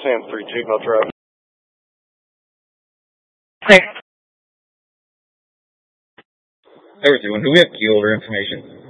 Sam 3 Gmail Drive. Hey everyone, who we have key holder information?